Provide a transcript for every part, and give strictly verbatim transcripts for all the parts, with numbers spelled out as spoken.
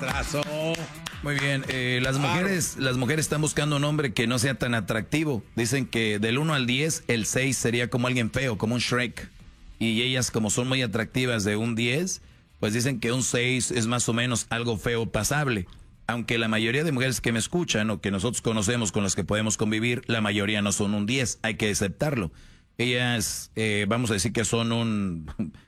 maestrazo. Muy bien, eh, las mujeres las mujeres están buscando un hombre que no sea tan atractivo. Dicen que del uno al diez, el seis sería como alguien feo, como un Shrek. Y ellas, como son muy atractivas de un diez, pues dicen que un seis es más o menos algo feo pasable. Aunque la mayoría de mujeres que me escuchan o que nosotros conocemos con las que podemos convivir, la mayoría no son un diez, hay que aceptarlo. Ellas, eh, vamos a decir que son un,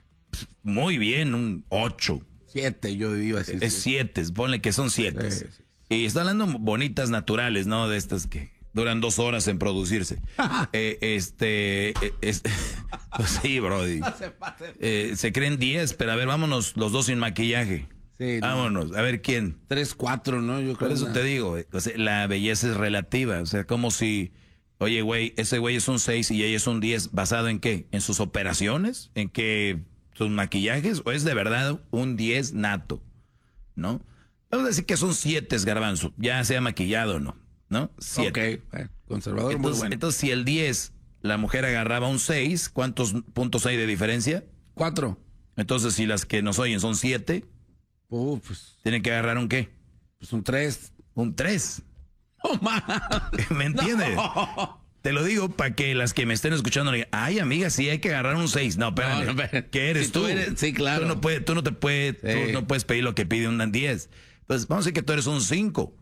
muy bien, un ocho. Siete, yo iba a decir. Es siete, ponle que son siete. Sí, sí. Y está hablando bonitas naturales, ¿no? De estas que duran dos horas en producirse. eh, este, eh, es, pues sí, brody. Eh, se creen diez, pero a ver, vámonos los dos sin maquillaje. Sí, vámonos, no. A ver quién. Tres, cuatro, ¿no? Yo creo. Por eso te digo, o sea, la belleza es relativa. O sea, como si, oye, güey, ese güey es un seis y ella es un diez. ¿Basado en qué? ¿En sus operaciones? ¿En qué? ¿Sus maquillajes? ¿O es de verdad un diez nato? ¿No? Vamos a decir que son siete, Garbanzo. Ya sea maquillado o no. ¿No? Siete. Ok, eh, conservador, entonces, muy bueno. Entonces, si el diez, la mujer agarraba un seis, ¿cuántos puntos hay de diferencia? Cuatro. Entonces, si las que nos oyen son siete... Uh, pues, ¿tienen que agarrar un qué? Pues un tres. Un tres. Oh, man. ¿Me entiendes? No. Te lo digo para que las que me estén escuchando digan, ay, amiga, sí hay que agarrar un seis. No, espérame. No, no, espérame. ¿Qué eres si tú? tú eres, sí, claro. Tú no, puedes, tú no te puedes, sí. tú no puedes pedir lo que pide un diez. Entonces, vamos a decir que tú eres un cinco.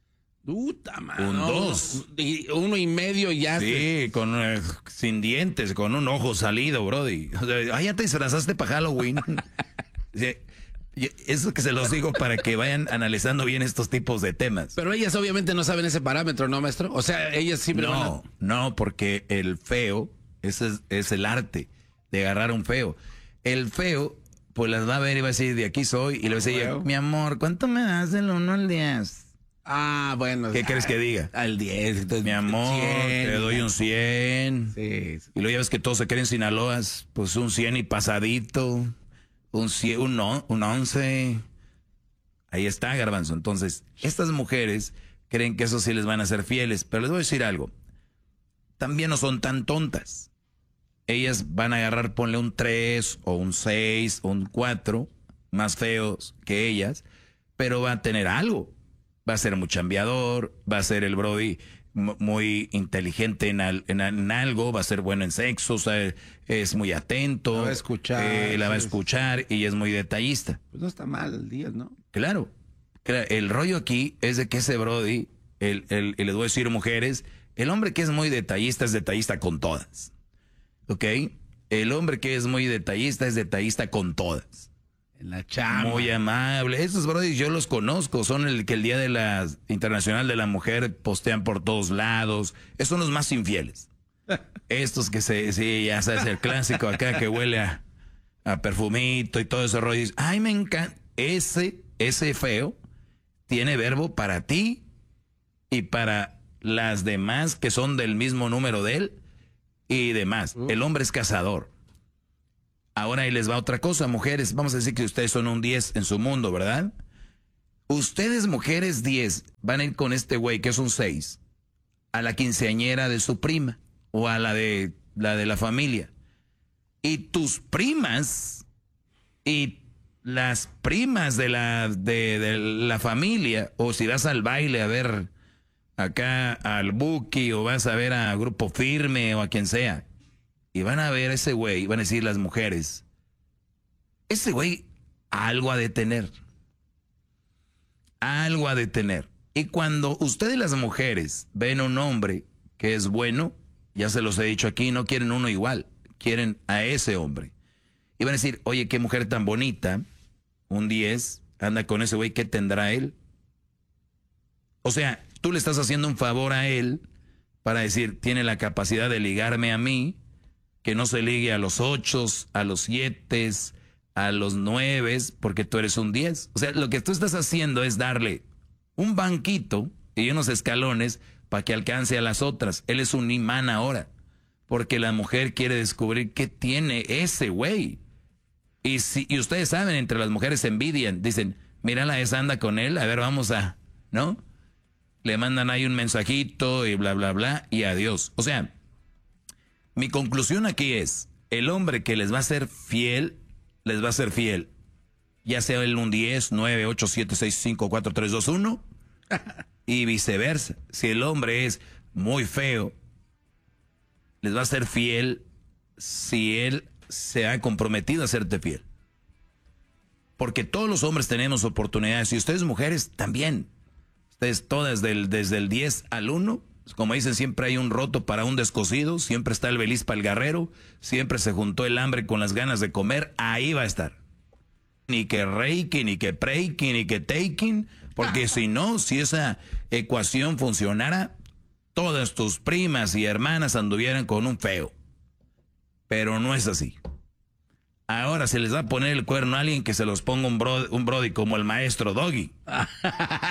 Puta, man. Un dos. Uno, uno y medio ya. Sí, se... con uh, sin dientes, con un ojo salido, brody. O sea, ay, ya te disfrazaste para Halloween. Sí. Eso que se los digo para que vayan analizando bien estos tipos de temas. Pero ellas obviamente no saben ese parámetro, ¿no, maestro? O sea, ellas siempre no, van a... No, porque el feo, ese es, es el arte de agarrar un feo. El feo, pues las va a ver y va a decir, de aquí soy. Y le va a decir, mi amor, ¿cuánto me das del uno al diez? Ah, bueno. ¿Qué crees que diga? Al diez. Entonces, mi amor, cien, te doy un cien. Sí, sí. Y luego ya ves que todos se creen Sinaloas, pues un cien y pasadito. Un, un, un once. Ahí está, Garbanzo. Entonces, estas mujeres creen que eso sí les van a ser fieles. Pero les voy a decir algo. También no son tan tontas. Ellas van a agarrar, ponle un tres o un seis o un cuatro, más feos que ellas, pero va a tener algo. Va a ser muy chambeador, va a ser el brody muy inteligente en, al, en, en algo, va a ser bueno en sexo, o sea, es muy atento, la va a escuchar, eh, la va a escuchar y es muy detallista. Pues no está mal el día, ¿no? Claro, claro, el rollo aquí es de que ese brody, el, el, el, les voy a decir mujeres, el hombre que es muy detallista es detallista con todas, ¿ok? El hombre que es muy detallista es detallista con todas. En la chamba. Muy amable. Estos brodis yo los conozco. Son el que el Día de la Internacional de la Mujer postean por todos lados. Estos son los más infieles. Estos que se, sí, ya sabes, el clásico acá que huele a, a perfumito y todo ese rollo. Ay, me encanta. Ese, ese feo tiene verbo para ti y para las demás que son del mismo número de él y demás. Uh. El hombre es cazador. Ahora ahí les va otra cosa, mujeres. Vamos a decir que ustedes son un diez en su mundo, ¿verdad? Ustedes, mujeres diez, van a ir con este güey que es un seis a la quinceañera de su prima o a la de la de la familia. Y tus primas y las primas de la de, de la familia, o si vas al baile a ver acá al Buki o vas a ver a Grupo Firme o a quien sea. Y van a ver a ese güey, van a decir las mujeres, ese güey algo ha de tener. Algo ha de tener. Y cuando ustedes las mujeres ven a un hombre que es bueno, ya se los he dicho aquí, no quieren uno igual, quieren a ese hombre. Y van a decir, oye, qué mujer tan bonita, un diez, anda con ese güey, ¿qué tendrá él? O sea, tú le estás haciendo un favor a él para decir, tiene la capacidad de ligarme a mí, que no se ligue a los ochos, a los siete, a los nueve, porque tú eres un diez. O sea, lo que tú estás haciendo es darle un banquito y unos escalones para que alcance a las otras. Él es un imán ahora, porque la mujer quiere descubrir qué tiene ese güey. Y si y ustedes saben, entre las mujeres se envidian, dicen, mírala, esa anda con él, a ver, vamos a, ¿no? Le mandan ahí un mensajito y bla, bla, bla, y adiós. O sea, mi conclusión aquí es, el hombre que les va a ser fiel, les va a ser fiel. ya sea el un diez, nueve, ocho, siete, seis, cinco, cuatro, tres, dos, uno, y viceversa. Si el hombre es muy feo, les va a ser fiel si él se ha comprometido a serte fiel. Porque todos los hombres tenemos oportunidades, y ustedes mujeres también. Ustedes todas, del, desde el diez al uno, como dicen, siempre hay un roto para un descosido, siempre está el beliz para el guerrero, siempre se juntó el hambre con las ganas de comer, ahí va a estar. Ni que reiki, ni que preiki, ni que taking, porque si no, si esa ecuación funcionara, todas tus primas y hermanas anduvieran con un feo. Pero no es así. Ahora se les va a poner el cuerno a alguien que se los ponga un, bro, un brody como el maestro Doggy.